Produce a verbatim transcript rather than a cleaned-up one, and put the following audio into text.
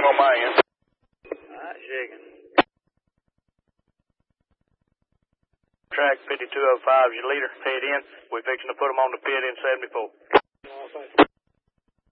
on my end. All right, shaking. Track fifty-two oh five, your leader, head in. We're fixing to put them on the pit in seventy-four.